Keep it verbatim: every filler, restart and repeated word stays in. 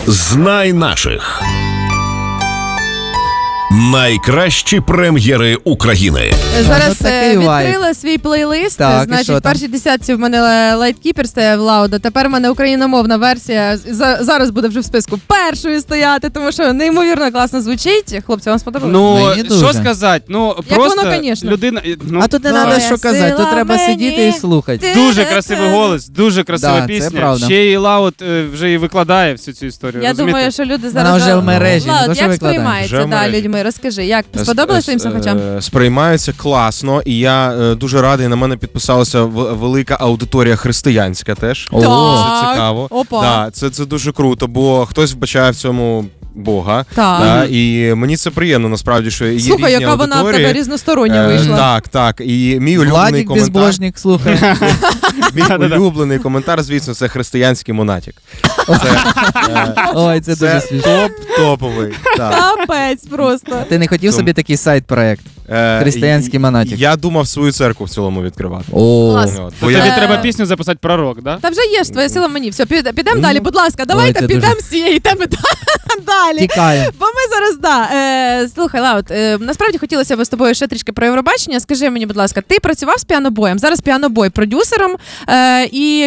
Знай наших. Найкращі прем'єри України. Зараз Ну, е, такий вайб. відкрила свій плейлист. Так, і Значить, що в там? першій десятці в мене Lightkeeper стояв в Лауда. Тепер в мене україномовна версія. За- Зараз буде вже в списку першою стояти, тому що неймовірно класно звучить. Хлопці, вам сподобалось? Ну, Мені дуже. що сказати? Ну, Як просто воно, конечно. людина... Ну, А тут не Ну, треба я що казати, тут сила треба мені. сидіти і слухати. дуже красивий голос, дуже красива Да, це пісня. правда. Ще й Лаут е, вже і викладає всю цю історію. Я розумієте? думаю, що люди зараз... Вона вже в мережі, не Лауд, то, що як викладає. сприймається Вже в да, мережі. людьми? Розкажи, як? Сподобалось твоїм слухачам? Е, Сприймається класно, і я е, дуже радий, на мене підписалася в- велика аудиторія християнська теж. О. Це цікаво. Опа. Да, це, це дуже круто, бо хтось вбачає в цьому Бога. Так. Да, і мені це приємно, насправді, що є Слухай, різні яка вона в аудиторії. тебе різностороння Е, вийшла. Так, так. І мій улюблений Владик коментар. безбожник, слухай. Мій улюблений коментар, звісно, це християнський монатік. Це, е, Ой, це дуже це смішно. топ-топовий. Так. Капець просто. Ти не хотів собі такий сайт-проект? Е, Християнський і- монатік. Я думав свою церкву в цілому відкривати. О, Клас. От, То бо тобі я... Е, треба пісню записати пророк, да? Та вже є ж твоя сила мені. Все, підемо Ну, далі, будь ласка, давайте це підемо дуже- з цієї теми далі. тікає. Бо ми зараз, да. Е, слухай, Лаут, е, насправді хотілося б з тобою ще трішки про Євробачення. Скажи мені, будь ласка, ти працював з піанобоєм, зараз піанобой продюсером, е, і